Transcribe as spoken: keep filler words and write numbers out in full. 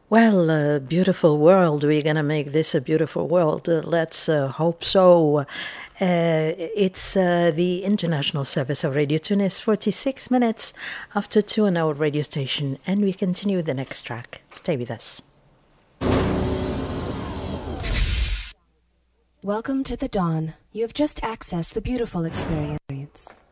Well, uh, beautiful world. We're going to make this a beautiful world. Uh, let's uh, hope so. Uh, it's uh, the International Service of Radio Tunis, forty-six minutes after two on our radio station, and we continue the next track. Stay with us. Welcome to the dawn. You have just accessed the beautiful experience.